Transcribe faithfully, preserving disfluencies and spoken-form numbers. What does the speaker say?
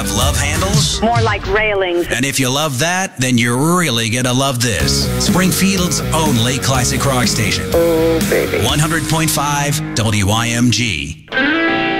Love handles? More like railings. And if you love that, then you're really gonna love this. Springfield's only classic rock station. Oh, baby. one hundred point five W I M G.